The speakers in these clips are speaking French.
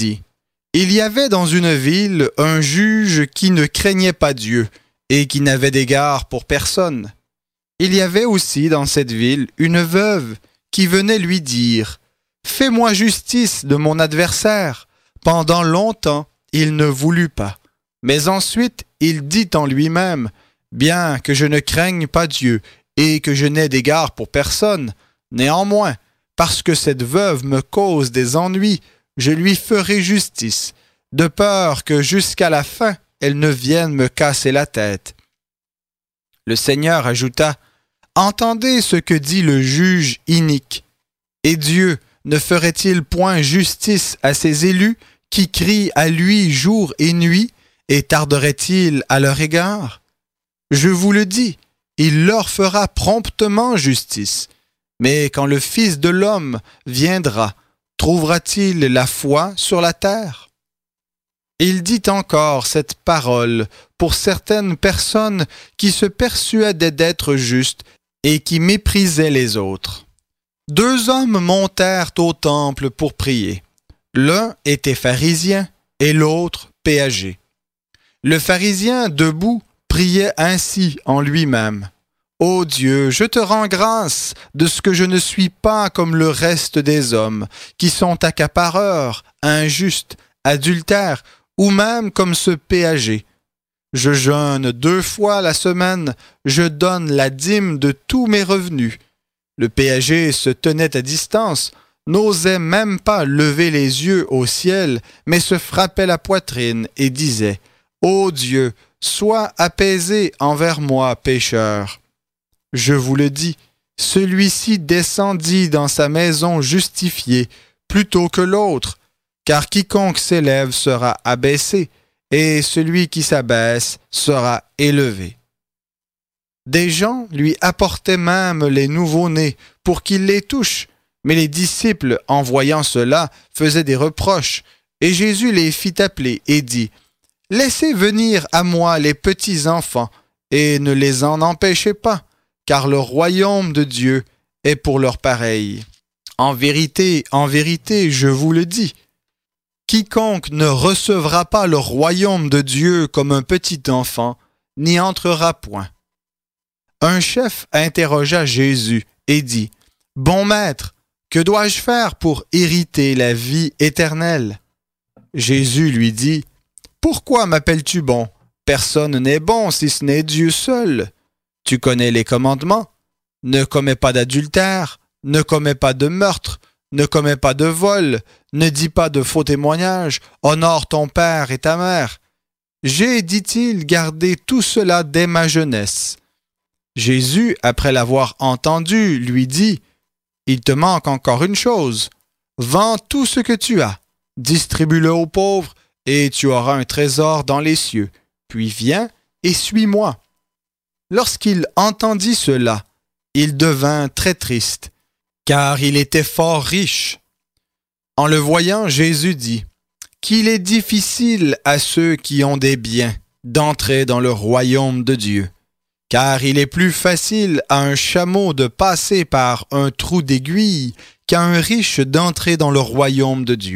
dit, « Il y avait dans une ville un juge qui ne craignait pas Dieu et qui n'avait d'égard pour personne. Il y avait aussi dans cette ville une veuve qui venait lui dire, « Fais-moi justice de mon adversaire. » Pendant longtemps, il ne voulut pas. Mais ensuite, il dit en lui-même, « Bien que je ne craigne pas Dieu et que je n'ai d'égard pour personne, néanmoins, parce que cette veuve me cause des ennuis, je lui ferai justice, de peur que jusqu'à la fin, elle ne vienne me casser la tête. » Le Seigneur ajouta, « Entendez ce que dit le juge inique. Et Dieu ne ferait-il point justice à ses élus qui crient à lui jour et nuit, et tarderait-il à leur égard? Je vous le dis, il leur fera promptement justice. Mais quand le Fils de l'homme viendra, trouvera-t-il la foi sur la terre? » Il dit encore cette parole pour certaines personnes qui se persuadaient d'être justes et qui méprisaient les autres. 2 hommes montèrent au temple pour prier. L'un était pharisien et l'autre péager. Le pharisien, debout, priait ainsi en lui-même. « Ô Dieu, je te rends grâce de ce que je ne suis pas comme le reste des hommes, qui sont accapareurs, injustes, adultères, ou même comme ce péager. Je jeûne 2 fois la semaine, je donne la dîme de tous mes revenus. » Le péager se tenait à distance, n'osait même pas lever les yeux au ciel, mais se frappait la poitrine et disait, « Ô Dieu, sois apaisé envers moi, pécheur. » Je vous le dis, celui-ci descendit dans sa maison justifié plutôt que l'autre, car quiconque s'élève sera abaissé, et celui qui s'abaisse sera élevé. Des gens lui apportaient même les nouveau-nés pour qu'il les touche, mais les disciples, en voyant cela, faisaient des reproches, et Jésus les fit appeler et dit, « Laissez venir à moi les petits enfants, et ne les en empêchez pas, car le royaume de Dieu est pour leurs pareils. En vérité, je vous le dis, quiconque ne recevra pas le royaume de Dieu comme un petit enfant, n'y entrera point. » Un chef interrogea Jésus et dit, « Bon maître, que dois-je faire pour hériter la vie éternelle? » Jésus lui dit, « Pourquoi m'appelles-tu bon? Personne n'est bon si ce n'est Dieu seul. Tu connais les commandements. Ne commets pas d'adultère, ne commets pas de meurtre, ne commets pas de vol, ne dis pas de faux témoignages, honore ton père et ta mère. J'ai, dit-il, gardé tout cela dès ma jeunesse. » Jésus, après l'avoir entendu, lui dit, « Il te manque encore une chose. Vends tout ce que tu as, distribue-le aux pauvres, et tu auras un trésor dans les cieux. Puis viens et suis-moi. » Lorsqu'il entendit cela, il devint très triste, car il était fort riche. En le voyant, Jésus dit, « Qu'il est difficile à ceux qui ont des biens d'entrer dans le royaume de Dieu. Car il est plus facile à un chameau de passer par un trou d'aiguille qu'à un riche d'entrer dans le royaume de Dieu. »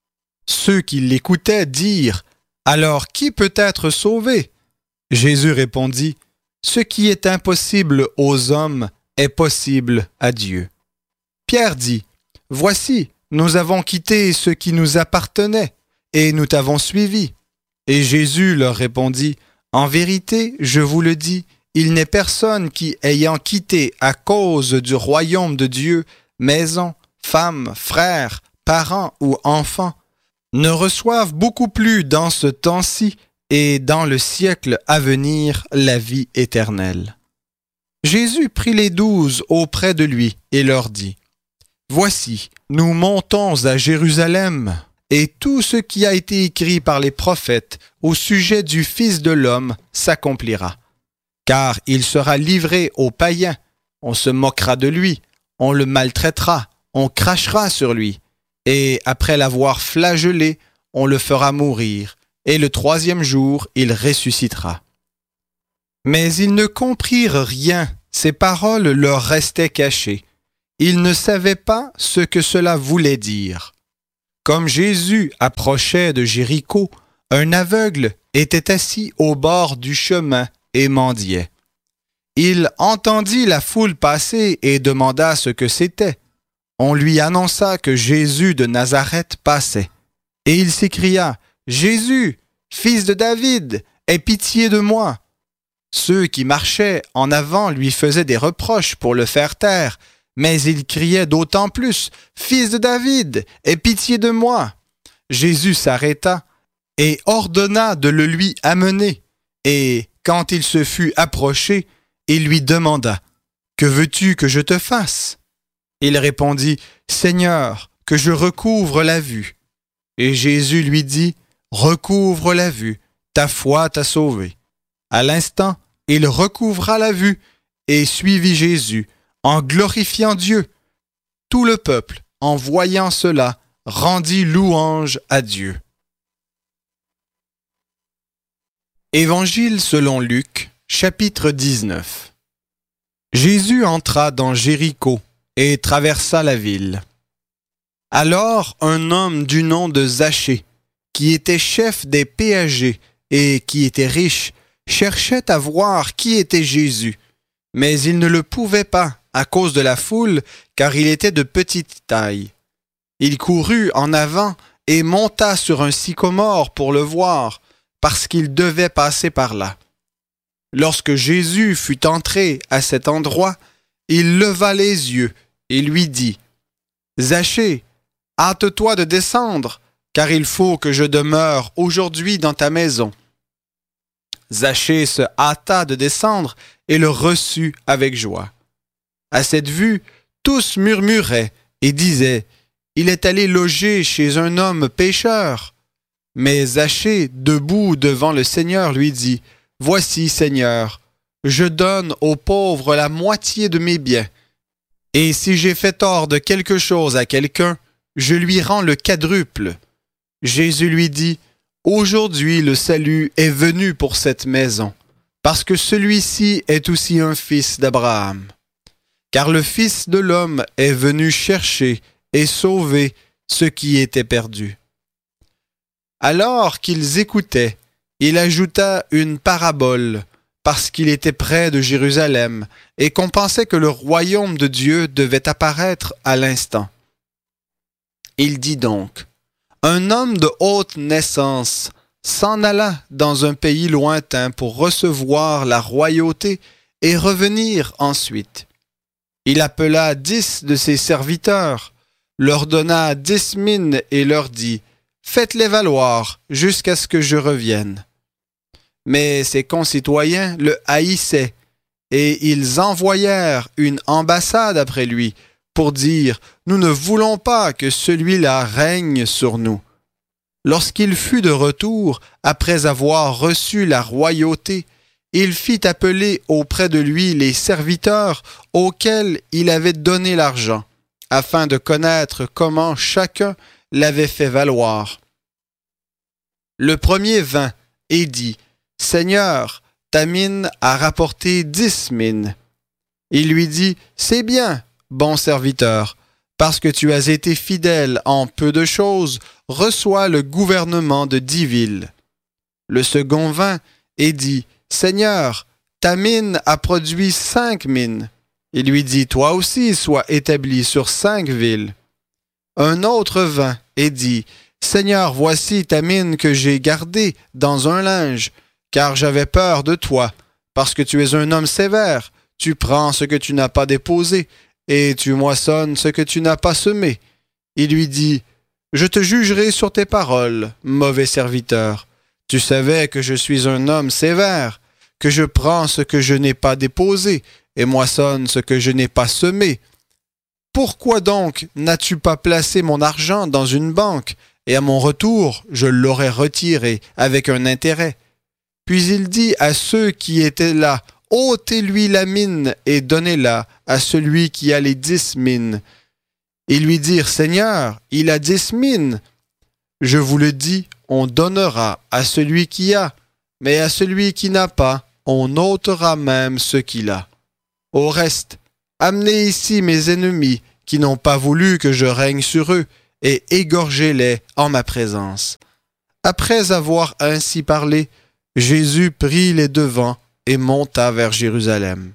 Ceux qui l'écoutaient dirent, « Alors qui peut être sauvé? » Jésus répondit, « Ce qui est impossible aux hommes est possible à Dieu. » Pierre dit, « Voici, nous avons quitté ce qui nous appartenait, et nous t'avons suivi. » Et Jésus leur répondit, « En vérité, je vous le dis, il n'est personne qui, ayant quitté à cause du royaume de Dieu, maison, femme, frère, parents ou enfants, ne reçoive beaucoup plus dans ce temps-ci et dans le siècle à venir la vie éternelle. » Jésus prit les 12 auprès de lui et leur dit, « Voici, nous montons à Jérusalem, et tout ce qui a été écrit par les prophètes au sujet du Fils de l'homme s'accomplira. Car il sera livré aux païens, on se moquera de lui, on le maltraitera, on crachera sur lui, et après l'avoir flagellé, on le fera mourir, et le 3e jour, il ressuscitera. » Mais ils ne comprirent rien, ces paroles leur restaient cachées. Ils ne savaient pas ce que cela voulait dire. Comme Jésus approchait de Jéricho, un aveugle était assis au bord du chemin et mendiait. Il entendit la foule passer et demanda ce que c'était. On lui annonça que Jésus de Nazareth passait. Et il s'écria, « Jésus, fils de David, aie pitié de moi. » Ceux qui marchaient en avant lui faisaient des reproches pour le faire taire, mais il criait d'autant plus, « Fils de David, aie pitié de moi. » Jésus s'arrêta et ordonna de le lui amener. Et quand il se fut approché, il lui demanda, « Que veux-tu que je te fasse? » Il répondit, « Seigneur, que je recouvre la vue. » Et Jésus lui dit, « Recouvre la vue, ta foi t'a sauvé. » À l'instant, il recouvra la vue et suivit Jésus, en glorifiant Dieu. Tout le peuple, en voyant cela, rendit louange à Dieu. Évangile selon Luc, chapitre 19. Jésus entra dans Jéricho et traversa la ville. Alors un homme du nom de Zachée, qui était chef des péagers et qui était riche, cherchait à voir qui était Jésus, mais il ne le pouvait pas à cause de la foule, car il était de petite taille. Il courut en avant et monta sur un sycomore pour le voir, parce qu'il devait passer par là. Lorsque Jésus fut entré à cet endroit, il leva les yeux et lui dit, « Zachée, hâte-toi de descendre, car il faut que je demeure aujourd'hui dans ta maison. » Zachée se hâta de descendre et le reçut avec joie. À cette vue, tous murmuraient et disaient, « Il est allé loger chez un homme pécheur. » Mais Zachée, debout devant le Seigneur, lui dit, « Voici, Seigneur, je donne aux pauvres la moitié de mes biens. Et si j'ai fait tort de quelque chose à quelqu'un, je lui rends le quadruple. » Jésus lui dit, « Aujourd'hui le salut est venu pour cette maison, parce que celui-ci est aussi un fils d'Abraham. Car le Fils de l'homme est venu chercher et sauver ce qui était perdu. » Alors qu'ils écoutaient, il ajouta une parabole, parce qu'il était près de Jérusalem et qu'on pensait que le royaume de Dieu devait apparaître à l'instant. Il dit donc, « Un homme de haute naissance s'en alla dans un pays lointain pour recevoir la royauté et revenir ensuite. Il appela 10 de ses serviteurs, leur donna 10 mines et leur dit, « Faites-les valoir jusqu'à ce que je revienne. » Mais ses concitoyens le haïssaient, et ils envoyèrent une ambassade après lui pour dire, « Nous ne voulons pas que celui-là règne sur nous. » Lorsqu'il fut de retour, après avoir reçu la royauté, il fit appeler auprès de lui les serviteurs auxquels il avait donné l'argent, afin de connaître comment chacun l'avait fait valoir. Le premier vint et dit, « Seigneur, ta mine a rapporté 10 mines. » Il lui dit, « C'est bien, bon serviteur, parce que tu as été fidèle en peu de choses, reçois le gouvernement de 10 villes. » Le second vint et dit, « Seigneur, ta mine a produit 5 mines. » Il lui dit, « Toi aussi sois établi sur 5 villes. » Un autre vint et dit, « Seigneur, voici ta mine que j'ai gardée dans un linge, car j'avais peur de toi, parce que tu es un homme sévère. Tu prends ce que tu n'as pas déposé, et tu moissonnes ce que tu n'as pas semé. » Il lui dit, « Je te jugerai sur tes paroles, mauvais serviteur. Tu savais que je suis un homme sévère, que je prends ce que je n'ai pas déposé, et moissonne ce que je n'ai pas semé. Pourquoi donc n'as-tu pas placé mon argent dans une banque, et à mon retour, je l'aurais retiré avec un intérêt? » Puis il dit à ceux qui étaient là, « Ôtez-lui la mine et donnez-la à celui qui a les 10 mines. » Ils lui dirent, « Seigneur, il a 10 mines. » Je vous le dis, on donnera à celui qui a, mais à celui qui n'a pas, on ôtera même ce qu'il a. Au reste, amenez ici mes ennemis qui n'ont pas voulu que je règne sur eux, et égorgez-les en ma présence. » Après avoir ainsi parlé, Jésus prit les devants et monta vers Jérusalem.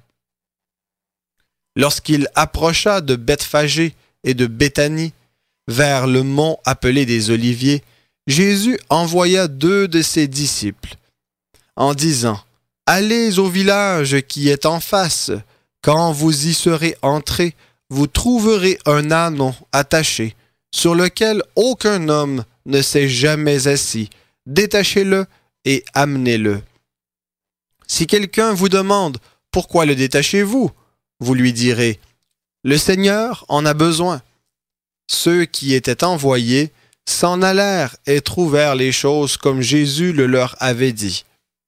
Lorsqu'il approcha de Bethphagée et de Béthanie, vers le mont appelé des Oliviers, Jésus envoya 2 de ses disciples, en disant « Allez au village qui est en face. Quand vous y serez entrés, vous trouverez un ânon attaché, sur lequel aucun homme ne s'est jamais assis. Détachez-le et amenez-le. Si quelqu'un vous demande « Pourquoi le détachez-vous » vous lui direz « Le Seigneur en a besoin. » Ceux qui étaient envoyés s'en allèrent et trouvèrent les choses comme Jésus le leur avait dit.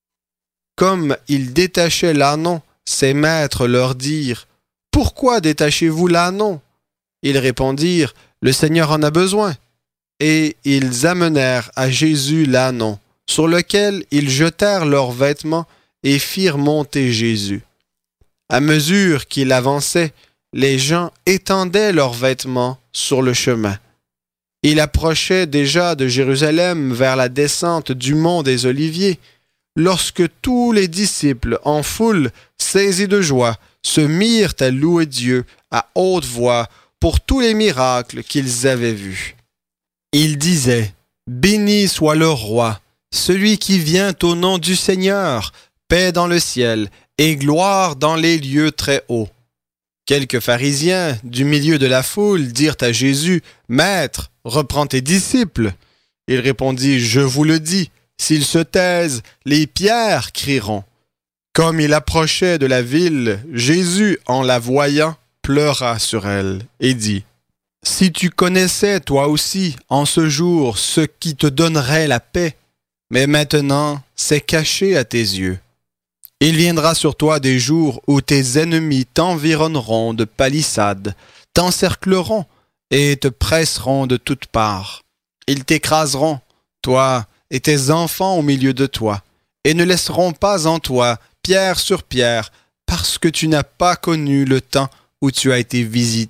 Comme ils détachaient l'ânon, ses maîtres leur dirent « Pourquoi détachez-vous l'ânon » Ils répondirent « Le Seigneur en a besoin. » Et ils amenèrent à Jésus l'ânon, sur lequel ils jetèrent leurs vêtements et firent monter Jésus. À mesure qu'il avançait, les gens étendaient leurs vêtements sur le chemin. Il approchait déjà de Jérusalem vers la descente du mont des Oliviers, lorsque tous les disciples, en foule, saisis de joie, se mirent à louer Dieu à haute voix pour tous les miracles qu'ils avaient vus. Ils disaient « Béni soit le roi, celui qui vient au nom du Seigneur, paix dans le ciel et gloire dans les lieux très hauts. » Quelques pharisiens du milieu de la foule dirent à Jésus « Maître, reprends tes disciples. » Il répondit « Je vous le dis, s'ils se taisent, les pierres crieront. » Comme il approchait de la ville, Jésus, en la voyant, pleura sur elle et dit « Si tu connaissais toi aussi en ce jour ce qui te donnerait la paix, mais maintenant c'est caché à tes yeux. Il viendra sur toi des jours où tes ennemis t'environneront de palissades, t'encercleront et te presseront de toutes parts. Ils t'écraseront, toi et tes enfants au milieu de toi, et ne laisseront pas en toi pierre sur pierre, parce que tu n'as pas connu le temps où tu as été visité. »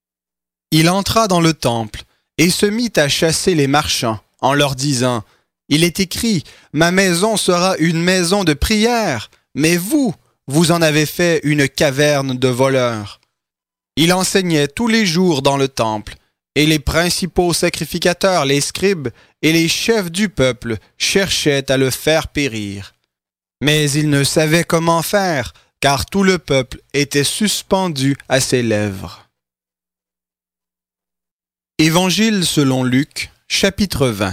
Il entra dans le temple et se mit à chasser les marchands, en leur disant « Il est écrit, ma maison sera une maison de prière, mais vous, vous en avez fait une caverne de voleurs. » Il enseignait tous les jours dans le temple, et les principaux sacrificateurs, les scribes et les chefs du peuple cherchaient à le faire périr. Mais il ne savait comment faire, car tout le peuple était suspendu à ses lèvres. Évangile selon Luc, chapitre 20.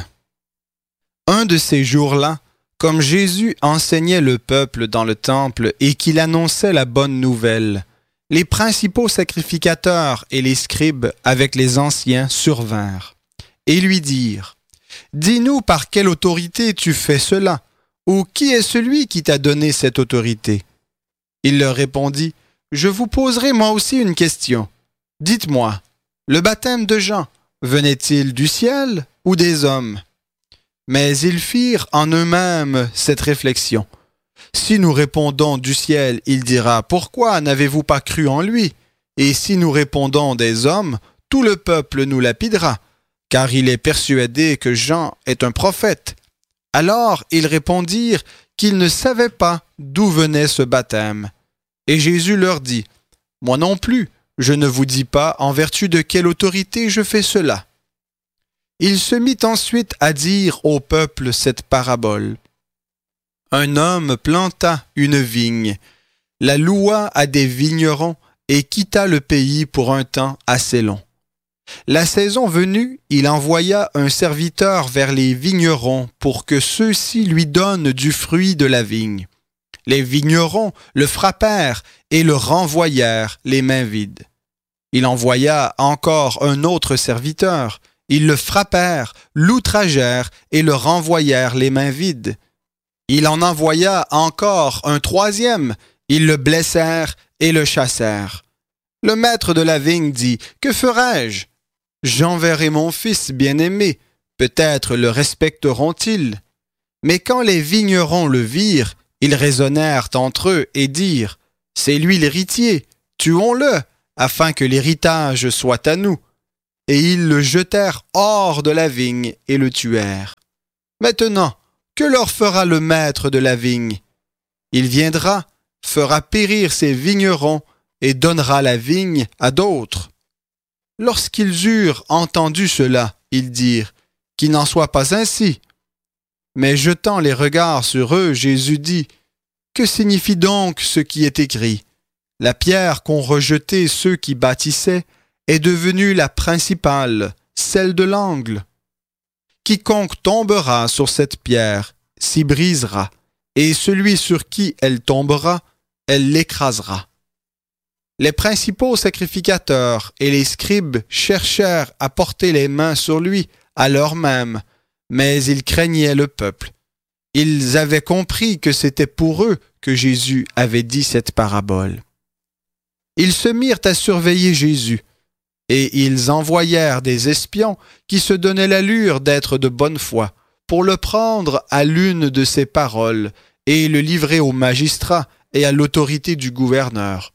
Un de ces jours-là, comme Jésus enseignait le peuple dans le temple et qu'il annonçait la bonne nouvelle, les principaux sacrificateurs et les scribes avec les anciens survinrent et lui dirent « Dis-nous par quelle autorité tu fais cela, ou qui est celui qui t'a donné cette autorité ?» Il leur répondit « Je vous poserai moi aussi une question. Dites-moi, le baptême de Jean, venait-il du ciel ou des hommes ?» Mais ils firent en eux-mêmes cette réflexion. Si nous répondons du ciel, il dira « Pourquoi n'avez-vous pas cru en lui ?» Et si nous répondons des hommes, tout le peuple nous lapidera, car il est persuadé que Jean est un prophète. Alors ils répondirent qu'ils ne savaient pas d'où venait ce baptême. Et Jésus leur dit « Moi non plus, je ne vous dis pas en vertu de quelle autorité je fais cela. » Il se mit ensuite à dire au peuple cette parabole. Un homme planta une vigne, la loua à des vignerons et quitta le pays pour un temps assez long. La saison venue, il envoya un serviteur vers les vignerons pour que ceux-ci lui donnent du fruit de la vigne. Les vignerons le frappèrent et le renvoyèrent les mains vides. Il envoya encore un autre serviteur. Ils le frappèrent, l'outragèrent et le renvoyèrent les mains vides. Il en envoya encore un troisième. Ils le blessèrent et le chassèrent. Le maître de la vigne dit « Que ferai-je ? J'enverrai mon fils bien-aimé. Peut-être le respecteront-ils. » Mais quand les vignerons le virent, ils raisonnèrent entre eux et dirent « C'est lui l'héritier, tuons-le, afin que l'héritage soit à nous. » et ils le jetèrent hors de la vigne et le tuèrent. Maintenant, que leur fera le maître de la vigne? Il viendra, fera périr ses vignerons et donnera la vigne à d'autres. Lorsqu'ils eurent entendu cela, ils dirent, qu'il n'en soit pas ainsi. Mais jetant les regards sur eux, Jésus dit, que signifie donc ce qui est écrit? La pierre qu'ont rejetée ceux qui bâtissaient est devenue la principale, celle de l'angle. Quiconque tombera sur cette pierre s'y brisera, et celui sur qui elle tombera, elle l'écrasera. Les principaux sacrificateurs et les scribes cherchèrent à porter les mains sur lui à l'heure même, mais ils craignaient le peuple. Ils avaient compris que c'était pour eux que Jésus avait dit cette parabole. Ils se mirent à surveiller Jésus, et ils envoyèrent des espions qui se donnaient l'allure d'être de bonne foi, pour le prendre à l'une de ses paroles et le livrer aux magistrats et à l'autorité du gouverneur.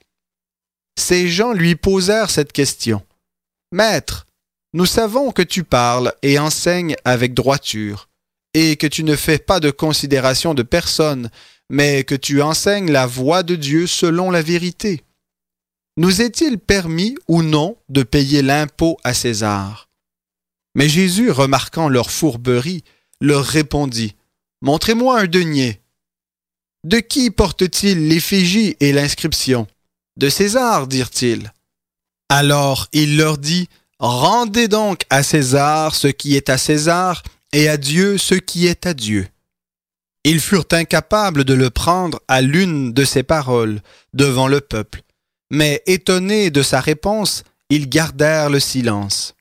Ces gens lui posèrent cette question. « Maître, nous savons que tu parles et enseignes avec droiture, et que tu ne fais pas de considération de personne, mais que tu enseignes la voie de Dieu selon la vérité. Nous est-il permis ou non de payer l'impôt à César? » Mais Jésus, remarquant leur fourberie, leur répondit, « Montrez-moi un denier. » « De qui porte-t-il l'effigie et l'inscription? » « De César, dirent-ils. Alors il leur dit, « Rendez donc à César ce qui est à César, et à Dieu ce qui est à Dieu. » Ils furent incapables de le prendre à l'une de ses paroles devant le peuple, mais étonnés de sa réponse, ils gardèrent le silence.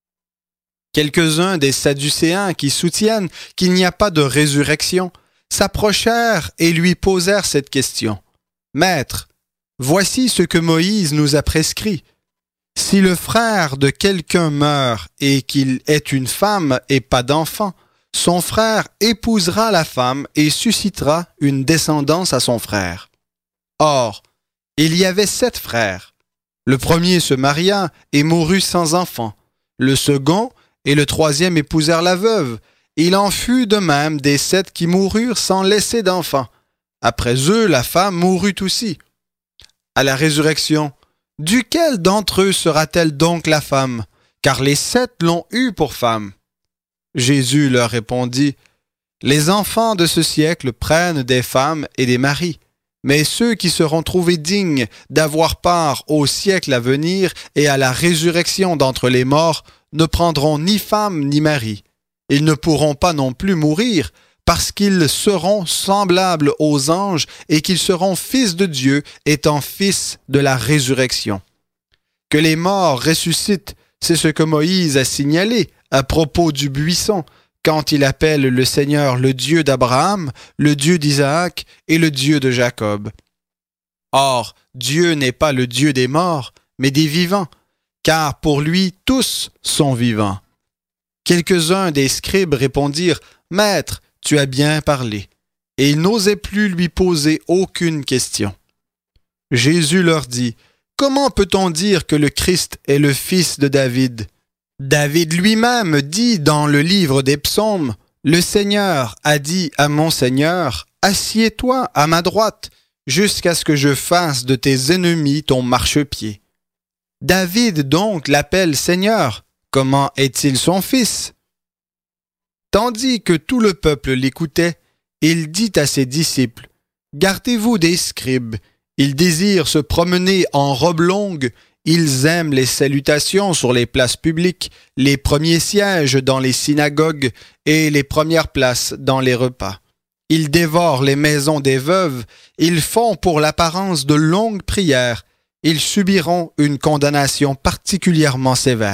Quelques-uns des Sadducéens qui soutiennent qu'il n'y a pas de résurrection s'approchèrent et lui posèrent cette question. « Maître, voici ce que Moïse nous a prescrit. Si le frère de quelqu'un meurt et qu'il ait une femme et pas d'enfant, son frère épousera la femme et suscitera une descendance à son frère. Or, il y avait 7 frères. Le premier se maria et mourut sans enfant. Le second et le troisième épousèrent la veuve. Il en fut de même des 7 qui moururent sans laisser d'enfant. Après eux, la femme mourut aussi. À la résurrection, duquel d'entre eux sera-t-elle donc la femme? Car les 7 l'ont eue pour femme. » Jésus leur répondit, « Les enfants de ce siècle prennent des femmes et des maris, mais ceux qui seront trouvés dignes d'avoir part au siècle à venir et à la résurrection d'entre les morts ne prendront ni femme ni mari. Ils ne pourront pas non plus mourir, parce qu'ils seront semblables aux anges et qu'ils seront fils de Dieu, étant fils de la résurrection. Que les morts ressuscitent, c'est ce que Moïse a signalé à propos du buisson, quand il appelle le Seigneur le Dieu d'Abraham, le Dieu d'Isaac et le Dieu de Jacob. Or, Dieu n'est pas le Dieu des morts, mais des vivants, car pour lui tous sont vivants. Quelques-uns des scribes répondirent, « Maître, tu as bien parlé. » Et ils n'osaient plus lui poser aucune question. Jésus leur dit, « Comment peut-on dire que le Christ est le fils de David? David lui-même dit dans le livre des psaumes, « Le Seigneur a dit à mon Seigneur, « Assieds-toi à ma droite, jusqu'à ce que je fasse de tes ennemis ton marchepied. » David donc l'appelle Seigneur. Comment est-il son fils? Tandis que tout le peuple l'écoutait, il dit à ses disciples, « Gardez-vous des scribes. Ils désirent se promener en robe longue. Ils aiment les salutations sur les places publiques, les premiers sièges dans les synagogues et les premières places dans les repas. Ils dévorent les maisons des veuves. Ils font pour l'apparence de longues prières. Ils subiront une condamnation particulièrement sévère. »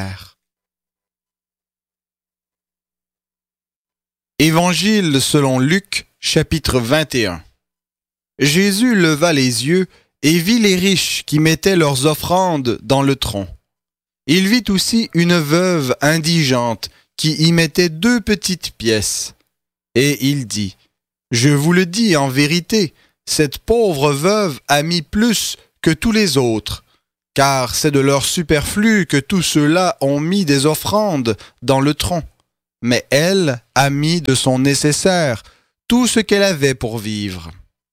Évangile selon Luc, chapitre 21. Jésus leva les yeux et vit les riches qui mettaient leurs offrandes dans le tronc. Il vit aussi une veuve indigente qui y mettait 2 petites pièces. Et il dit, « Je vous le dis en vérité, cette pauvre veuve a mis plus que tous les autres, car c'est de leur superflu que tous ceux-là ont mis des offrandes dans le tronc. Mais elle a mis de son nécessaire, tout ce qu'elle avait pour vivre.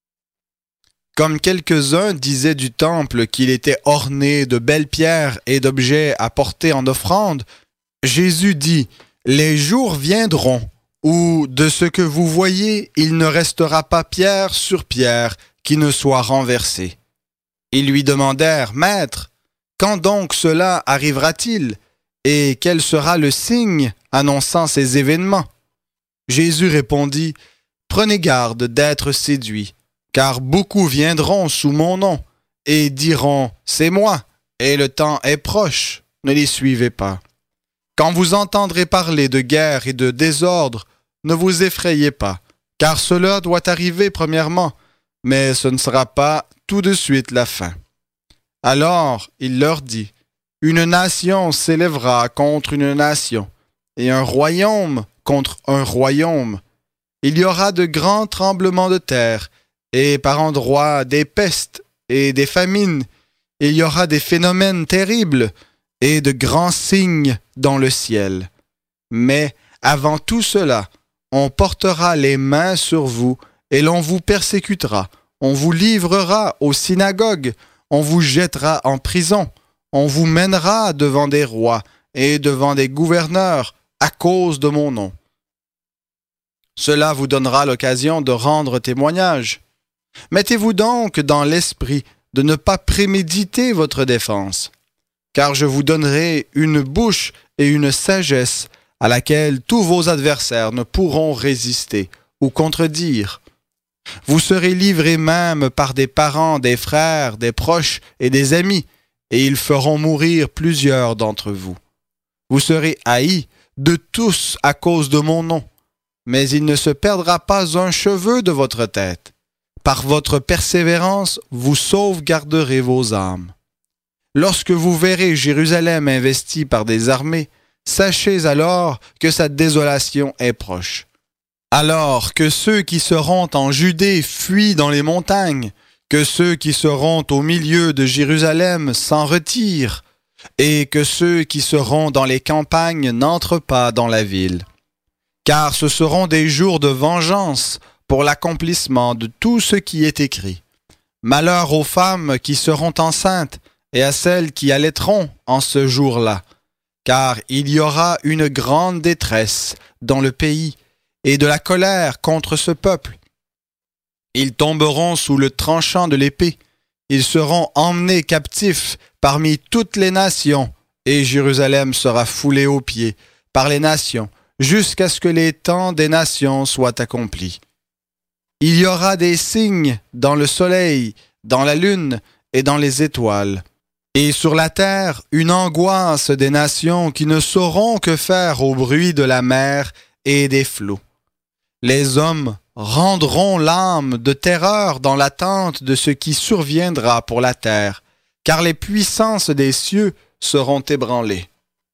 Comme quelques-uns disaient du temple qu'il était orné de belles pierres et d'objets à porter en offrande, Jésus dit, « Les jours viendront où, de ce que vous voyez, il ne restera pas pierre sur pierre qui ne soit renversée. » Ils lui demandèrent, « Maître, quand donc cela arrivera-t-il? Et quel sera le signe annonçant ces événements? » Jésus répondit, « Prenez garde d'être séduits, car beaucoup viendront sous mon nom et diront, « C'est moi, et le temps est proche, ne les suivez pas. » Quand vous entendrez parler de guerre et de désordre, ne vous effrayez pas, car cela doit arriver premièrement, mais ce ne sera pas tout de suite la fin. Alors il leur dit, « Une nation s'élèvera contre une nation, et un royaume contre un royaume. Il y aura de grands tremblements de terre, et par endroits des pestes et des famines. Il y aura des phénomènes terribles et de grands signes dans le ciel. Mais avant tout cela, on portera les mains sur vous, et l'on vous persécutera. On vous livrera aux synagogues, on vous jettera en prison, on vous mènera devant des rois et devant des gouverneurs à cause de mon nom. Cela vous donnera l'occasion de rendre témoignage. Mettez-vous donc dans l'esprit de ne pas préméditer votre défense, car je vous donnerai une bouche et une sagesse à laquelle tous vos adversaires ne pourront résister ou contredire. Vous serez livrés même par des parents, des frères, des proches et des amis, et ils feront mourir plusieurs d'entre vous. Vous serez haïs de tous à cause de mon nom, mais il ne se perdra pas un cheveu de votre tête. Par votre persévérance, vous sauvegarderez vos âmes. Lorsque vous verrez Jérusalem investie par des armées, sachez alors que sa désolation est proche. Alors que ceux qui seront en Judée fuient dans les montagnes, que ceux qui seront au milieu de Jérusalem s'en retirent, et que ceux qui seront dans les campagnes n'entrent pas dans la ville. Car ce seront des jours de vengeance pour l'accomplissement de tout ce qui est écrit. Malheur aux femmes qui seront enceintes et à celles qui allaiteront en ce jour-là, car il y aura une grande détresse dans le pays et de la colère contre ce peuple. Ils tomberont sous le tranchant de l'épée, ils seront emmenés captifs parmi toutes les nations, et Jérusalem sera foulée aux pieds par les nations, jusqu'à ce que les temps des nations soient accomplis. Il y aura des signes dans le soleil, dans la lune et dans les étoiles. Et sur la terre, une angoisse des nations qui ne sauront que faire au bruit de la mer et des flots. Les hommes rendront l'âme de terreur dans l'attente de ce qui surviendra pour la terre, car les puissances des cieux seront ébranlées.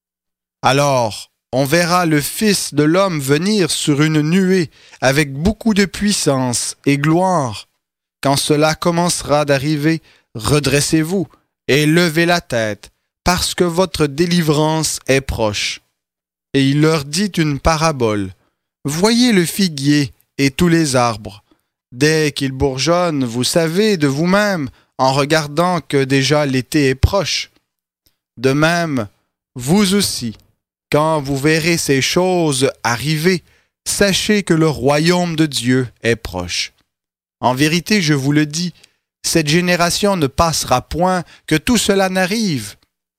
Alors, on verra le Fils de l'homme venir sur une nuée avec beaucoup de puissance et gloire. Quand cela commencera d'arriver, redressez-vous et levez la tête, parce que votre délivrance est proche. Et il leur dit une parabole. Voyez le figuier et tous les arbres. Dès qu'ils bourgeonnent, vous savez de vous-même, en regardant que déjà l'été est proche. De même, vous aussi, quand vous verrez ces choses arriver, sachez que le royaume de Dieu est proche. En vérité, je vous le dis, cette génération ne passera point que tout cela n'arrive.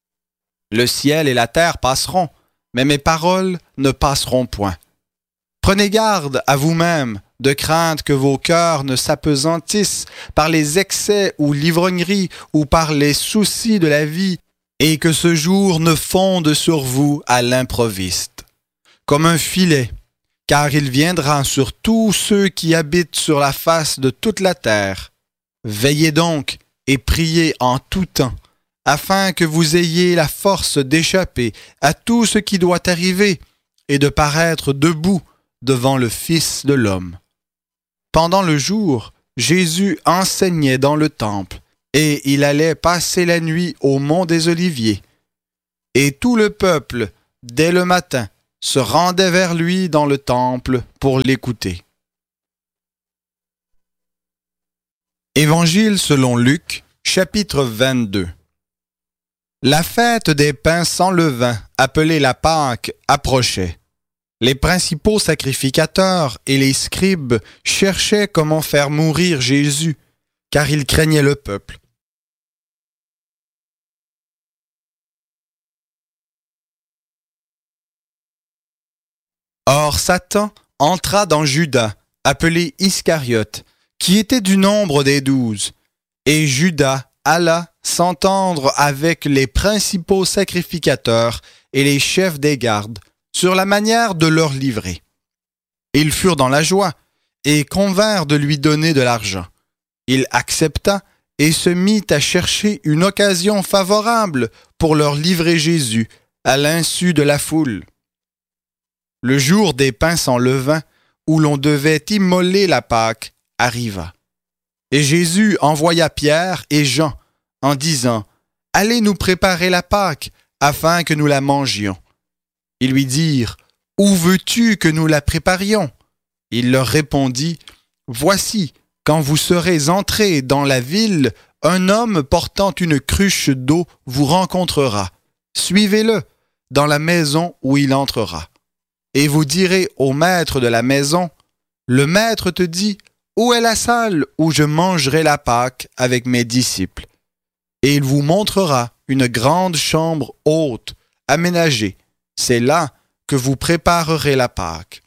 Le ciel et la terre passeront, mais mes paroles ne passeront point. Prenez garde à vous-même, de crainte que vos cœurs ne s'apesantissent par les excès ou l'ivrognerie ou par les soucis de la vie, et que ce jour ne fonde sur vous à l'improviste, comme un filet, car il viendra sur tous ceux qui habitent sur la face de toute la terre. Veillez donc et priez en tout temps, afin que vous ayez la force d'échapper à tout ce qui doit arriver et de paraître debout devant le Fils de l'homme. Pendant le jour, Jésus enseignait dans le temple, et il allait passer la nuit au mont des Oliviers. Et tout le peuple, dès le matin, se rendait vers lui dans le temple pour l'écouter. Évangile selon Luc, chapitre 22. La fête des pains sans levain, appelée la Pâque, approchait. Les principaux sacrificateurs et les scribes cherchaient comment faire mourir Jésus, car ils craignaient le peuple. Or Satan entra dans Judas, appelé Iscariote, qui était du nombre des 12, et Judas alla s'entendre avec les principaux sacrificateurs et les chefs des gardes sur la manière de leur livrer. Ils furent dans la joie et convinrent de lui donner de l'argent. Il accepta et se mit à chercher une occasion favorable pour leur livrer Jésus à l'insu de la foule. Le jour des pains sans levain, où l'on devait immoler la Pâque, arriva. Et Jésus envoya Pierre et Jean en disant « Allez nous préparer la Pâque, afin que nous la mangions. » Ils lui dirent « Où veux-tu que nous la préparions ?» Il leur répondit « Voici, quand vous serez entrés dans la ville, un homme portant une cruche d'eau vous rencontrera. Suivez-le dans la maison où il entrera. Et vous direz au maître de la maison, le maître te dit, où est la salle où je mangerai la Pâque avec mes disciples? Et il vous montrera une grande chambre haute, aménagée. C'est là que vous préparerez la Pâque.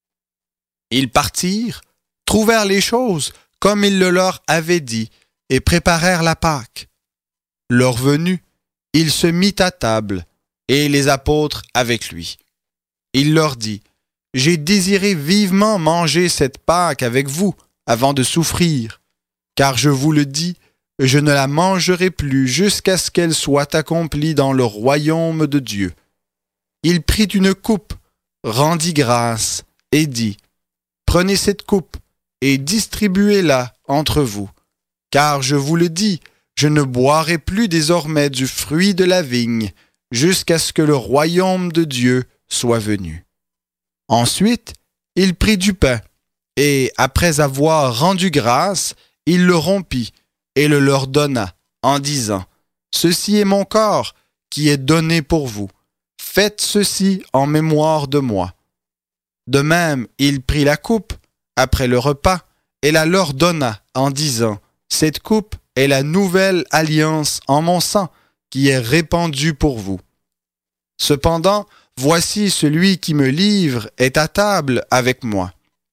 Ils partirent, trouvèrent les choses comme il le leur avait dit, et préparèrent la Pâque. Leur venue, il se mit à table, et les apôtres avec lui. Il leur dit, « J'ai désiré vivement manger cette Pâque avec vous avant de souffrir, car je vous le dis, je ne la mangerai plus jusqu'à ce qu'elle soit accomplie dans le royaume de Dieu. » Il prit une coupe, rendit grâce et dit, « Prenez cette coupe et distribuez-la entre vous, car je vous le dis, je ne boirai plus désormais du fruit de la vigne jusqu'à ce que le royaume de Dieu soit venu. » Ensuite, il prit du pain, et après avoir rendu grâce, il le rompit et le leur donna, en disant, « Ceci est mon corps qui est donné pour vous. Faites ceci en mémoire de moi. » De même, il prit la coupe, après le repas, et la leur donna, en disant, « Cette coupe est la nouvelle alliance en mon sang, qui est répandue pour vous. Cependant, voici celui qui me livre est à table avec moi.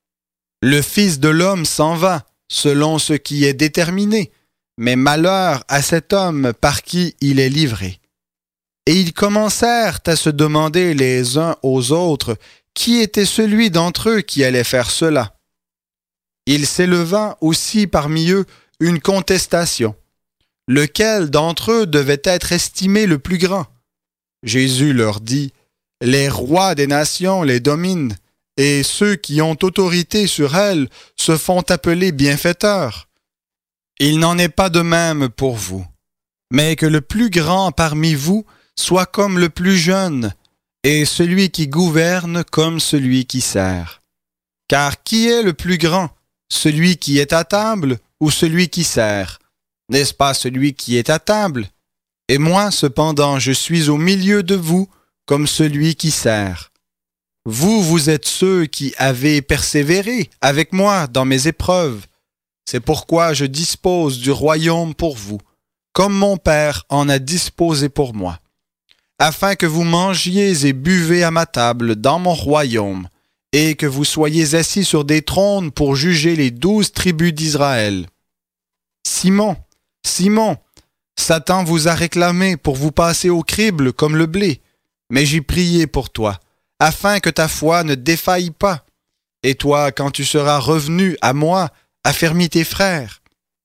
Le Fils de l'homme s'en va, selon ce qui est déterminé, mais malheur à cet homme par qui il est livré. » Et ils commencèrent à se demander les uns aux autres qui était celui d'entre eux qui allait faire cela. Il s'éleva aussi parmi eux une contestation. Lequel d'entre eux devait être estimé le plus grand? Jésus leur dit, « Les rois des nations les dominent, et ceux qui ont autorité sur elles se font appeler bienfaiteurs. Il n'en est pas de même pour vous, mais que le plus grand parmi vous soit comme le plus jeune, et celui qui gouverne comme celui qui sert. Car qui est le plus grand, celui qui est à table ou celui qui sert? N'est-ce pas celui qui est à table? Et moi, cependant, je suis au milieu de vous comme celui qui sert. Vous, vous êtes ceux qui avez persévéré avec moi dans mes épreuves. C'est pourquoi je dispose du royaume pour vous, comme mon Père en a disposé pour moi, afin que vous mangiez et buvez à ma table dans mon royaume, et que vous soyez assis sur des trônes pour juger les 12 tribus d'Israël. Simon, Simon, Satan vous a réclamé pour vous passer au crible comme le blé, mais j'ai prié pour toi, afin que ta foi ne défaille pas. Et toi, quand tu seras revenu à moi, affermis tes frères.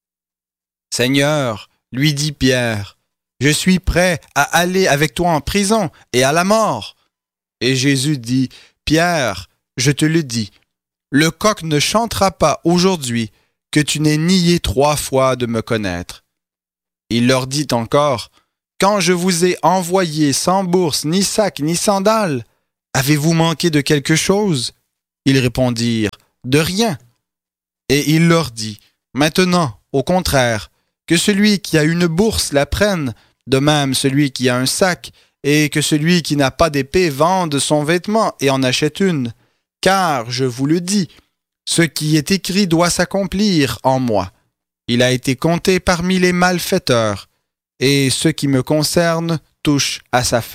Seigneur, lui dit Pierre, je suis prêt à aller avec toi en prison et à la mort. Et Jésus dit, Pierre, je te le dis, le coq ne chantera pas aujourd'hui que tu n'aies nié 3 fois de me connaître. Il leur dit encore, « Quand je vous ai envoyé sans bourse, ni sac, ni sandales, avez-vous manqué de quelque chose ?» Ils répondirent, « De rien. » Et il leur dit, « Maintenant, au contraire, que celui qui a une bourse la prenne, de même celui qui a un sac, et que celui qui n'a pas d'épée vende son vêtement et en achète une. Car, je vous le dis, ce qui est écrit doit s'accomplir en moi. Il a été compté parmi les malfaiteurs, et ce qui me concerne touche à sa fin. »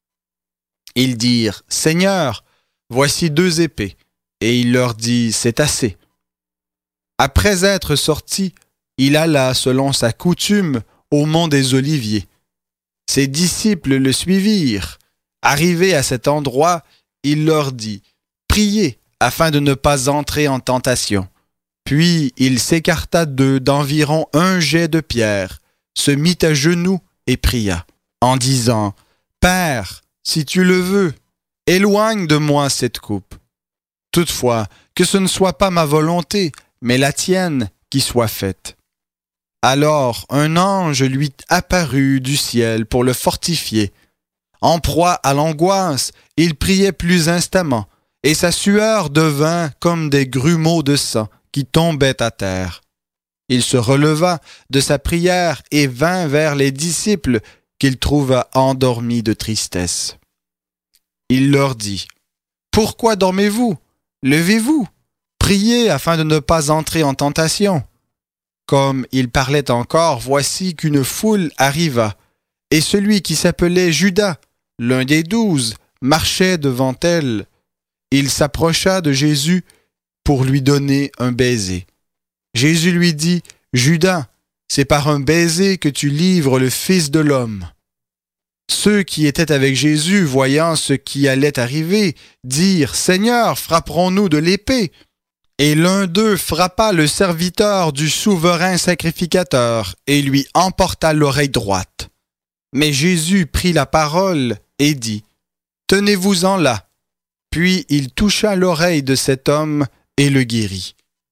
Ils dirent, « Seigneur, voici 2 épées. » Et il leur dit, « C'est assez. » Après être sorti, il alla, selon sa coutume, au mont des Oliviers. Ses disciples le suivirent. Arrivé à cet endroit, il leur dit, « Priez, afin de ne pas entrer en tentation. » Puis il s'écarta d'eux d'environ 1 jet de pierre, se mit à genoux et pria, en disant, « Père, si tu le veux, éloigne de moi cette coupe. Toutefois, que ce ne soit pas ma volonté, mais la tienne qui soit faite. » Alors un ange lui apparut du ciel pour le fortifier. En proie à l'angoisse, il priait plus instamment, et sa sueur devint comme des grumeaux de sang qui tombaient à terre. Il se releva de sa prière et vint vers les disciples qu'il trouva endormis de tristesse. Il leur dit, « Pourquoi dormez-vous? Levez-vous, priez afin de ne pas entrer en tentation. » Comme il parlait encore, voici qu'une foule arriva, et celui qui s'appelait Judas, l'un des 12, marchait devant elle. Il s'approcha de Jésus pour lui donner un baiser. Jésus lui dit, « Judas, c'est par un baiser que tu livres le Fils de l'homme. » Ceux qui étaient avec Jésus, voyant ce qui allait arriver, dirent, « Seigneur, frapperons-nous de l'épée? » Et l'un d'eux frappa le serviteur du souverain sacrificateur et lui emporta l'oreille droite. Mais Jésus prit la parole et dit, « Tenez-vous-en là. » Puis il toucha l'oreille de cet homme et le guérit.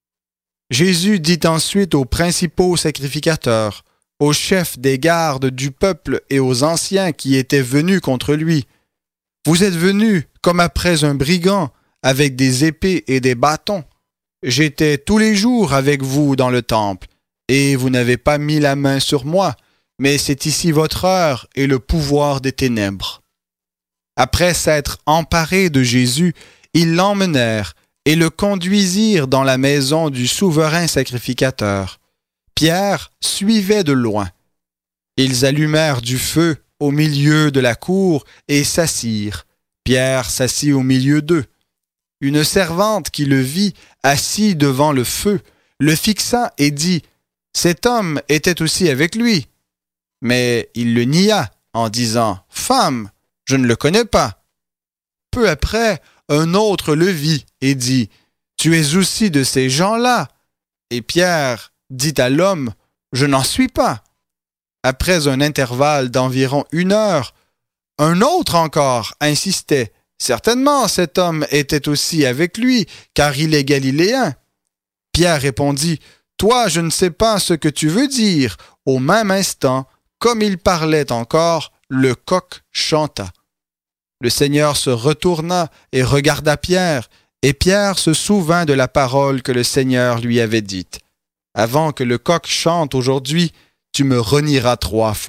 Jésus dit ensuite aux principaux sacrificateurs, aux chefs des gardes du peuple et aux anciens qui étaient venus contre lui, « Vous êtes venus comme après un brigand, avec des épées et des bâtons. J'étais tous les jours avec vous dans le temple, et vous n'avez pas mis la main sur moi, mais c'est ici votre heure et le pouvoir des ténèbres. » Après s'être emparés de Jésus, ils l'emmenèrent et le conduisirent dans la maison du souverain sacrificateur. Pierre suivait de loin. Ils allumèrent du feu au milieu de la cour et s'assirent. Pierre s'assit au milieu d'eux. Une servante qui le vit assis devant le feu le fixa et dit, « Cet homme était aussi avec lui. » Mais il le nia en disant, « Femme, je ne le connais pas. » Peu après, un autre le vit et dit, « Tu es aussi de ces gens-là. » Et Pierre dit à l'homme, « Je n'en suis pas. » Après un intervalle d'environ 1 heure, un autre encore insistait, « Certainement cet homme était aussi avec lui, car il est galiléen. » Pierre répondit, « Toi, je ne sais pas ce que tu veux dire. » Au même instant, comme il parlait encore, le coq chanta. Le Seigneur se retourna et regarda Pierre, et Pierre se souvint de la parole que le Seigneur lui avait dite. « Avant que le coq chante aujourd'hui, tu me renieras 3 fois. »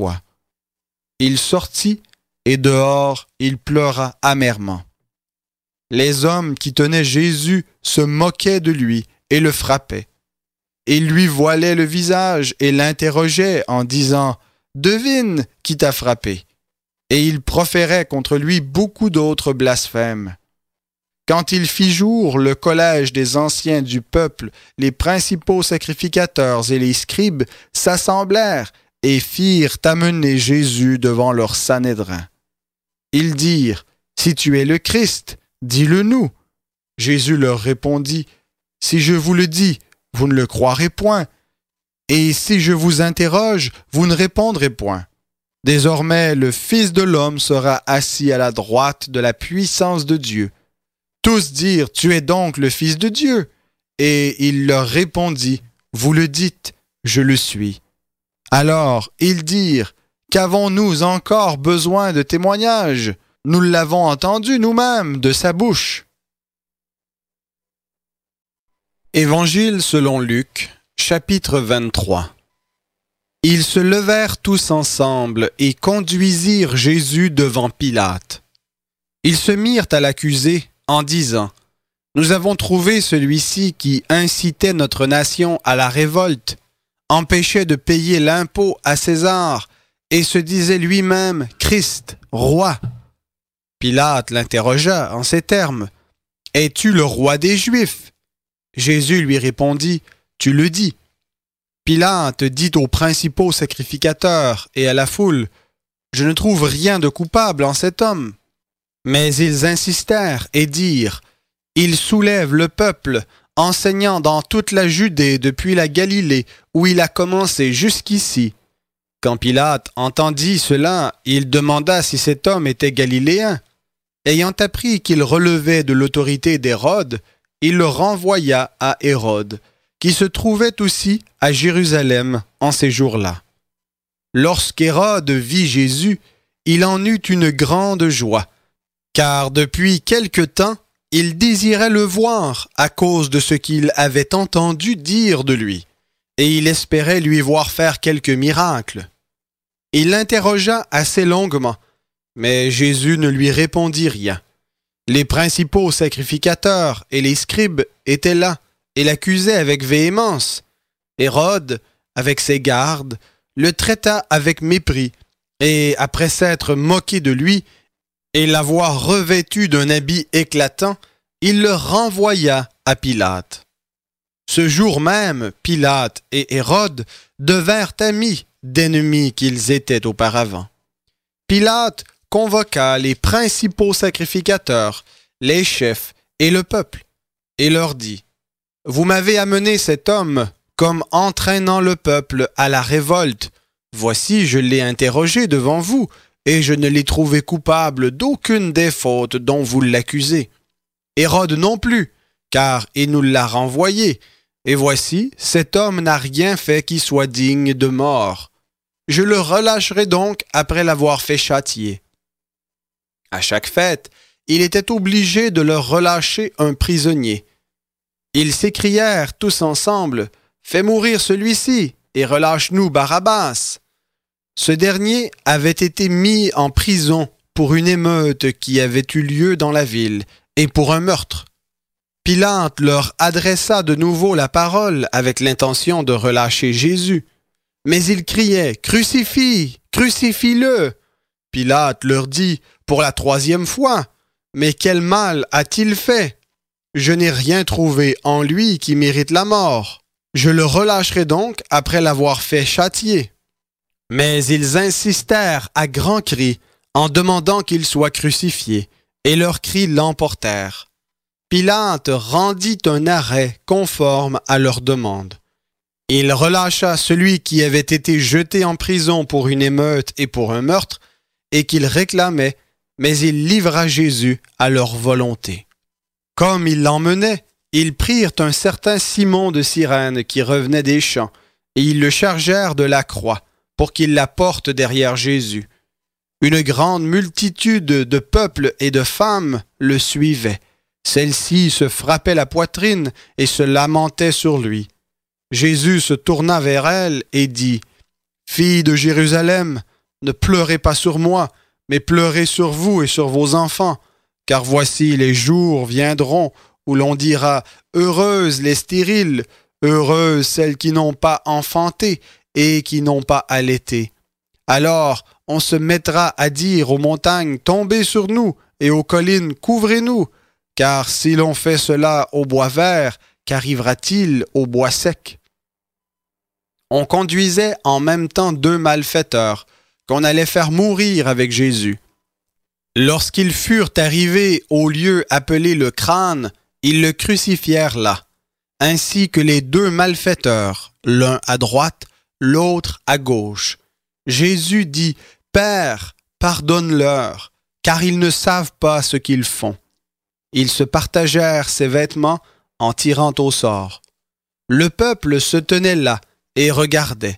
Il sortit, et dehors, il pleura amèrement. Les hommes qui tenaient Jésus se moquaient de lui et le frappaient. Ils lui voilaient le visage et l'interrogeaient en disant, « Devine qui t'a frappé. » Et ils proféraient contre lui beaucoup d'autres blasphèmes. Quand il fit jour, le collège des anciens du peuple, les principaux sacrificateurs et les scribes s'assemblèrent et firent amener Jésus devant leur Sanhédrin. Ils dirent, « Si tu es le Christ, dis-le-nous. » Jésus leur répondit, « Si je vous le dis, vous ne le croirez point, et si je vous interroge, vous ne répondrez point. Désormais, le Fils de l'homme sera assis à la droite de la puissance de Dieu. » Tous dirent, « Tu es donc le Fils de Dieu. » Et il leur répondit, « Vous le dites, je le suis. » Alors ils dirent, qu'avons-nous encore besoin de témoignages? Nous l'avons entendu nous-mêmes de sa bouche. Évangile selon Luc, chapitre 23. Ils se levèrent tous ensemble et conduisirent Jésus devant Pilate. Ils se mirent à l'accuser en disant, « Nous avons trouvé celui-ci qui incitait notre nation à la révolte, empêchait de payer l'impôt à César et se disait lui-même Christ, roi. » Pilate l'interrogea en ces termes, « Es-tu le roi des Juifs ?» Jésus lui répondit, « Tu le dis. » Pilate dit aux principaux sacrificateurs et à la foule, « Je ne trouve rien de coupable en cet homme. » Mais ils insistèrent et dirent, « Il soulève le peuple, enseignant dans toute la Judée depuis la Galilée, où il a commencé jusqu'ici. » Quand Pilate entendit cela, il demanda si cet homme était galiléen. Ayant appris qu'il relevait de l'autorité d'Hérode, il le renvoya à Hérode, qui se trouvait aussi à Jérusalem en ces jours-là. Lorsqu'Hérode vit Jésus, il en eut une grande joie, car depuis quelque temps, il désirait le voir à cause de ce qu'il avait entendu dire de lui, et il espérait lui voir faire quelques miracles. Il l'interrogea assez longuement, mais Jésus ne lui répondit rien. Les principaux sacrificateurs et les scribes étaient là et l'accusaient avec véhémence. Hérode, avec ses gardes, le traita avec mépris, et après s'être moqué de lui et l'avoir revêtu d'un habit éclatant, il le renvoya à Pilate. Ce jour même, Pilate et Hérode devinrent amis d'ennemis qu'ils étaient auparavant. Pilate convoqua les principaux sacrificateurs, les chefs et le peuple, et leur dit, « Vous m'avez amené cet homme comme entraînant le peuple à la révolte. Voici, je l'ai interrogé devant vous, et je ne l'ai trouvé coupable d'aucune des fautes dont vous l'accusez. Hérode non plus, car il nous l'a renvoyé, et voici, cet homme n'a rien fait qui soit digne de mort. Je le relâcherai donc après l'avoir fait châtier. » À chaque fête, il était obligé de leur relâcher un prisonnier. Ils s'écrièrent tous ensemble, « Fais mourir celui-ci et relâche-nous Barabbas. » Ce dernier avait été mis en prison pour une émeute qui avait eu lieu dans la ville et pour un meurtre. Pilate leur adressa de nouveau la parole avec l'intention de relâcher Jésus. Mais ils criaient, « Crucifie, crucifie-le » Pilate leur dit, pour la 3e fois, « Mais quel mal a-t-il fait? Je n'ai rien trouvé en lui qui mérite la mort. Je le relâcherai donc après l'avoir fait châtier. » Mais ils insistèrent à grands cris en demandant qu'il soit crucifié, et leurs cris l'emportèrent. Pilate rendit un arrêt conforme à leur demande. Il relâcha celui qui avait été jeté en prison pour une émeute et pour un meurtre, et qu'il réclamait, mais il livra Jésus à leur volonté. Comme ils l'emmenaient, ils prirent un certain Simon de Cyrène qui revenait des champs, et ils le chargèrent de la croix, pour qu'il la porte derrière Jésus. Une grande multitude de peuples et de femmes le suivaient. Celles-ci se frappaient la poitrine et se lamentaient sur lui. Jésus se tourna vers elles et dit, « Filles de Jérusalem, ne pleurez pas sur moi, mais pleurez sur vous et sur vos enfants, car voici les jours viendront où l'on dira, heureuses les stériles, heureuses celles qui n'ont pas enfanté et qui n'ont pas allaité. Alors on se mettra à dire aux montagnes, tombez sur nous, et aux collines, couvrez-nous, car si l'on fait cela au bois vert, qu'arrivera-t-il au bois sec? » On conduisait en même temps 2 malfaiteurs, qu'on allait faire mourir avec Jésus. Lorsqu'ils furent arrivés au lieu appelé le crâne, ils le crucifièrent là, ainsi que les 2 malfaiteurs, l'un à droite, l'autre à gauche. Jésus dit, « Père, pardonne-leur, car ils ne savent pas ce qu'ils font. » Ils se partagèrent ses vêtements en tirant au sort. Le peuple se tenait là et regardait,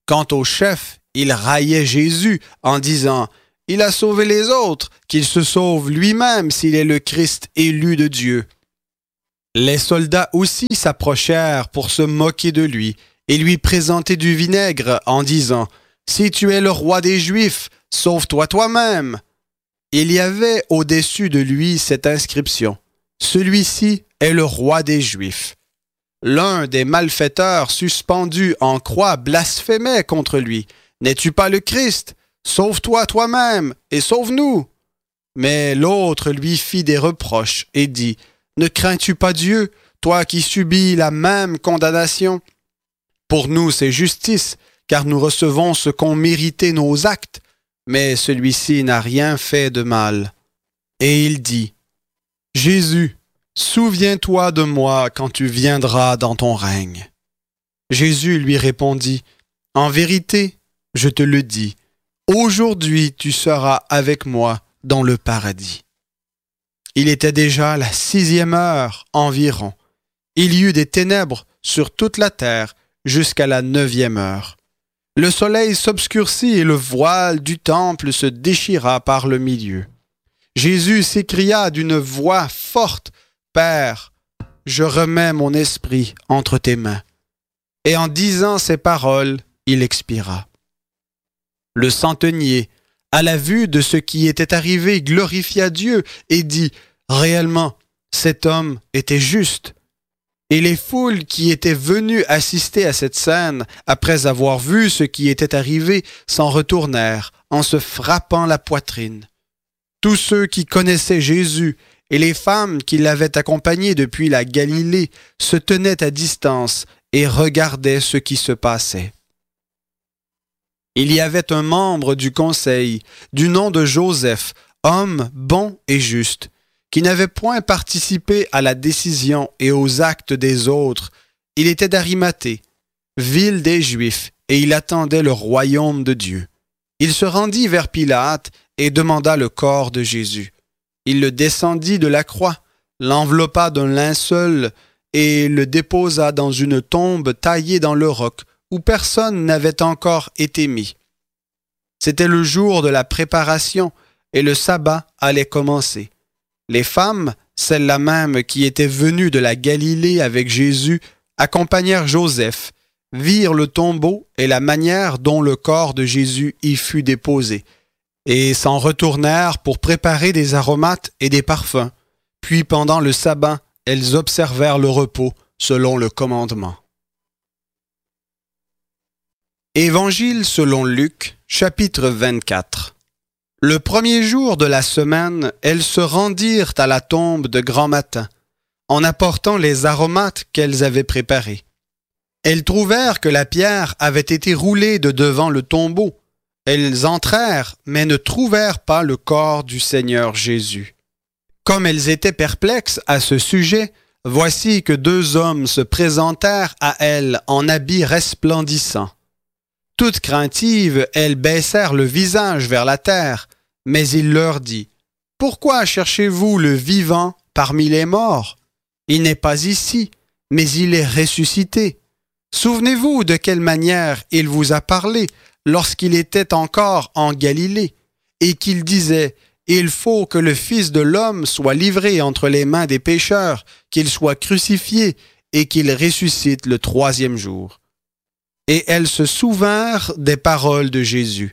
Quant au chef, il raillait Jésus en disant « Il a sauvé les autres, qu'il se sauve lui-même s'il est le Christ élu de Dieu. » Les soldats aussi s'approchèrent pour se moquer de lui et lui présenter du vinaigre en disant « Si tu es le roi des Juifs, sauve-toi toi-même. » Il y avait au-dessus de lui cette inscription « Celui-ci est le roi des Juifs. » L'un des malfaiteurs suspendus en croix blasphémait contre lui. « N'es-tu pas le Christ? Sauve-toi toi-même et sauve-nous. » Mais l'autre lui fit des reproches et dit « Ne crains-tu pas Dieu, toi qui subis la même condamnation? Pour nous c'est justice, car nous recevons ce qu'ont mérité nos actes, mais celui-ci n'a rien fait de mal. » Et il dit « Jésus, souviens-toi de moi quand tu viendras dans ton règne. » Jésus lui répondit « En vérité, je te le dis, aujourd'hui tu seras avec moi dans le paradis. » Il était déjà la 6e heure environ. Il y eut des ténèbres sur toute la terre jusqu'à la 9e heure. Le soleil s'obscurcit et le voile du temple se déchira par le milieu. Jésus s'écria d'une voix forte, « Père, je remets mon esprit entre tes mains. » Et en disant ces paroles, il expira. Le centenier, à la vue de ce qui était arrivé, glorifia Dieu et dit « Réellement, cet homme était juste. » Et les foules qui étaient venues assister à cette scène, après avoir vu ce qui était arrivé, s'en retournèrent en se frappant la poitrine. Tous ceux qui connaissaient Jésus et les femmes qui l'avaient accompagné depuis la Galilée se tenaient à distance et regardaient ce qui se passait. Il y avait un membre du conseil, du nom de Joseph, homme bon et juste, qui n'avait point participé à la décision et aux actes des autres. Il était d'Arimathée, ville des Juifs, et il attendait le royaume de Dieu. Il se rendit vers Pilate et demanda le corps de Jésus. Il le descendit de la croix, l'enveloppa d'un linceul et le déposa dans une tombe taillée dans le roc, où personne n'avait encore été mis. C'était le jour de la préparation et le sabbat allait commencer. Les femmes, celles-là même qui étaient venues de la Galilée avec Jésus, accompagnèrent Joseph, virent le tombeau et la manière dont le corps de Jésus y fut déposé, et s'en retournèrent pour préparer des aromates et des parfums. Puis pendant le sabbat, elles observèrent le repos selon le commandement. Évangile selon Luc, chapitre 24. Le premier jour de la semaine, elles se rendirent à la tombe de grand matin, en apportant les aromates qu'elles avaient préparés. Elles trouvèrent que la pierre avait été roulée de devant le tombeau. Elles entrèrent, mais ne trouvèrent pas le corps du Seigneur Jésus. Comme elles étaient perplexes à ce sujet, voici que 2 hommes se présentèrent à elles en habits resplendissants. Toutes craintives, elles baissèrent le visage vers la terre, mais il leur dit « Pourquoi cherchez-vous le vivant parmi les morts? Il n'est pas ici, mais il est ressuscité. Souvenez-vous de quelle manière il vous a parlé lorsqu'il était encore en Galilée, et qu'il disait « Il faut que le Fils de l'homme soit livré entre les mains des pécheurs, qu'il soit crucifié et qu'il ressuscite le 3e jour. » Et elles se souvinrent des paroles de Jésus.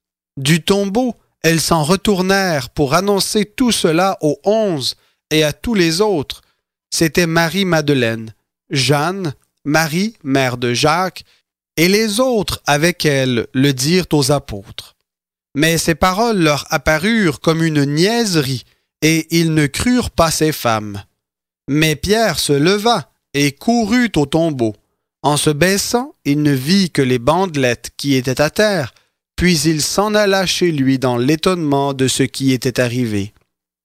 Du tombeau, elles s'en retournèrent pour annoncer tout cela aux 11 et à tous les autres. C'était Marie-Madeleine, Jeanne, Marie, mère de Jacques, et les autres avec elle le dirent aux apôtres. Mais ces paroles leur apparurent comme une niaiserie, et ils ne crurent pas ces femmes. Mais Pierre se leva et courut au tombeau. En se baissant, il ne vit que les bandelettes qui étaient à terre, puis il s'en alla chez lui dans l'étonnement de ce qui était arrivé.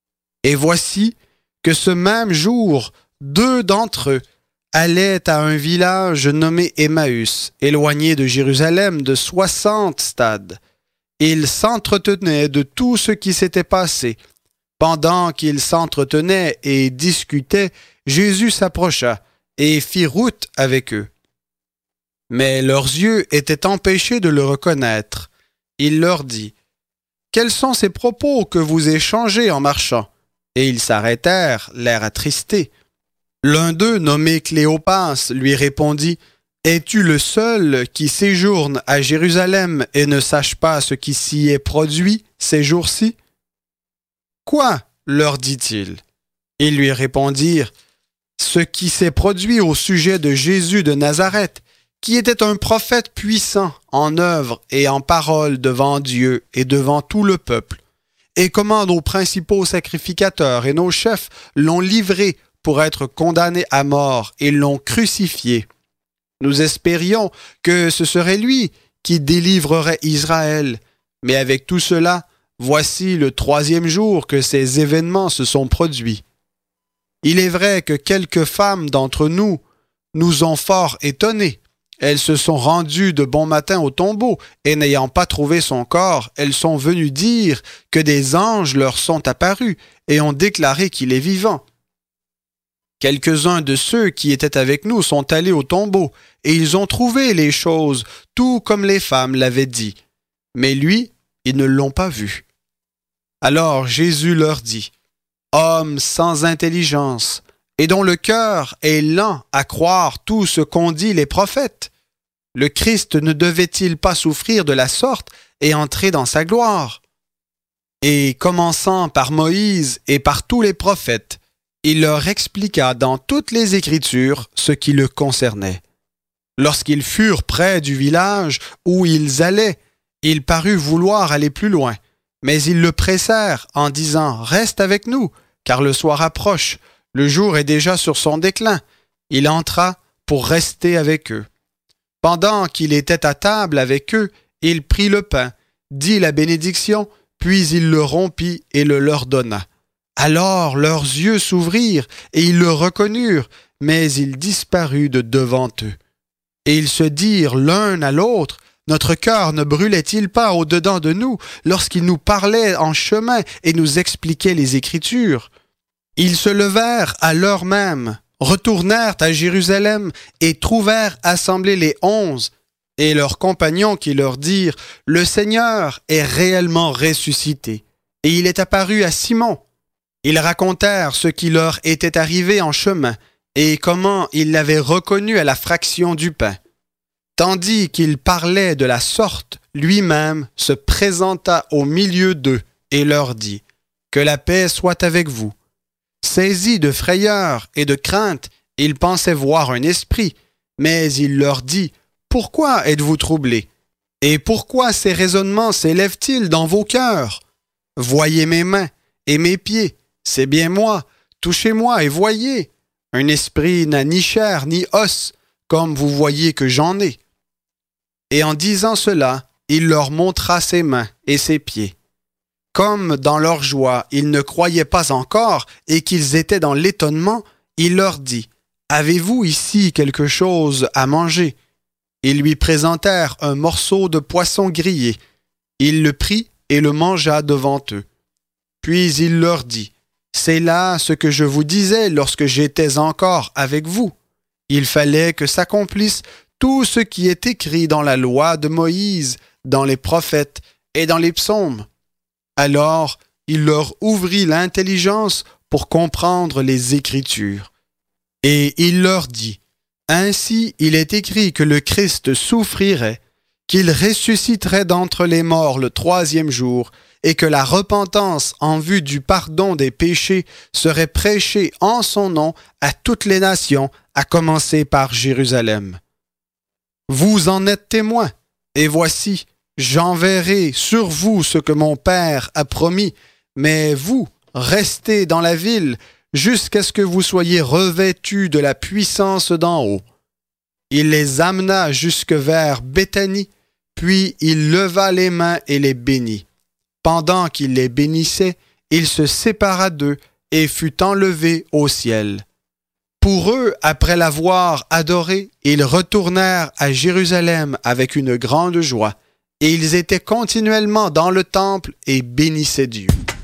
Et voici que ce même jour, 2 d'entre eux allaient à un village nommé Emmaüs, éloigné de Jérusalem de 60 stades. Ils s'entretenaient de tout ce qui s'était passé. Pendant qu'ils s'entretenaient et discutaient, Jésus s'approcha et fit route avec eux. Mais leurs yeux étaient empêchés de le reconnaître. Il leur dit, « Quels sont ces propos que vous échangez en marchant ?» Et ils s'arrêtèrent, l'air attristé. L'un d'eux, nommé Cléopas, lui répondit, « Es-tu le seul qui séjourne à Jérusalem et ne sache pas ce qui s'y est produit ces jours-ci » ? « Quoi ?» leur dit-il. Ils lui répondirent, « Ce qui s'est produit au sujet de Jésus de Nazareth, qui était un prophète puissant en œuvre et en parole devant Dieu et devant tout le peuple, et comment nos principaux sacrificateurs et nos chefs l'ont livré pour être condamné à mort et l'ont crucifié. Nous espérions que ce serait lui qui délivrerait Israël, mais avec tout cela, voici le 3e jour que ces événements se sont produits. Il est vrai que quelques femmes d'entre nous nous ont fort étonnés. Elles se sont rendues de bon matin au tombeau, et n'ayant pas trouvé son corps, elles sont venues dire que des anges leur sont apparus et ont déclaré qu'il est vivant. Quelques-uns de ceux qui étaient avec nous sont allés au tombeau, et ils ont trouvé les choses, tout comme les femmes l'avaient dit. Mais lui, ils ne l'ont pas vu. Alors Jésus leur dit, « Hommes sans intelligence, et dont le cœur est lent à croire tout ce qu'ont dit les prophètes. Le Christ ne devait-il pas souffrir de la sorte et entrer dans sa gloire? Et commençant par Moïse et par tous les prophètes, il leur expliqua dans toutes les Écritures ce qui le concernait. Lorsqu'ils furent près du village où ils allaient, il parut vouloir aller plus loin, mais ils le pressèrent en disant « Reste avec nous, car le soir approche. Le jour est déjà sur son déclin. » Il entra pour rester avec eux. Pendant qu'il était à table avec eux, il prit le pain, dit la bénédiction, puis il le rompit et le leur donna. Alors leurs yeux s'ouvrirent et ils le reconnurent, mais il disparut de devant eux. Et ils se dirent l'un à l'autre, « Notre cœur ne brûlait-il pas au-dedans de nous lorsqu'il nous parlait en chemin et nous expliquait les Écritures ?» Ils se levèrent à l'heure même, retournèrent à Jérusalem et trouvèrent assemblés les 11 et leurs compagnons qui leur dirent « Le Seigneur est réellement ressuscité et il est apparu à Simon. » Ils racontèrent ce qui leur était arrivé en chemin et comment ils l'avaient reconnu à la fraction du pain. Tandis qu'il parlait de la sorte, lui-même se présenta au milieu d'eux et leur dit « Que la paix soit avec vous. » Saisis de frayeur et de crainte, ils pensaient voir un esprit, mais il leur dit « Pourquoi êtes-vous troublés? Et pourquoi ces raisonnements s'élèvent-ils dans vos cœurs? Voyez mes mains et mes pieds, c'est bien moi, touchez-moi et voyez. Un esprit n'a ni chair ni os, comme vous voyez que j'en ai. » Et en disant cela, il leur montra ses mains et ses pieds. Comme dans leur joie, ils ne croyaient pas encore et qu'ils étaient dans l'étonnement, il leur dit, « Avez-vous ici quelque chose à manger? » Ils lui présentèrent un morceau de poisson grillé. Il le prit et le mangea devant eux. Puis il leur dit, « C'est là ce que je vous disais lorsque j'étais encore avec vous. Il fallait que s'accomplisse tout ce qui est écrit dans la loi de Moïse, dans les prophètes et dans les psaumes. » Alors, il leur ouvrit l'intelligence pour comprendre les Écritures. Et il leur dit, « Ainsi il est écrit que le Christ souffrirait, qu'il ressusciterait d'entre les morts le 3e jour, et que la repentance en vue du pardon des péchés serait prêchée en son nom à toutes les nations, à commencer par Jérusalem. Vous en êtes témoins, et voici, j'enverrai sur vous ce que mon Père a promis, mais vous, restez dans la ville jusqu'à ce que vous soyez revêtus de la puissance d'en haut. » Il les amena jusque vers Béthanie, puis il leva les mains et les bénit. Pendant qu'il les bénissait, il se sépara d'eux et fut enlevé au ciel. Pour eux, après l'avoir adoré, ils retournèrent à Jérusalem avec une grande joie, et ils étaient continuellement dans le temple et bénissaient Dieu.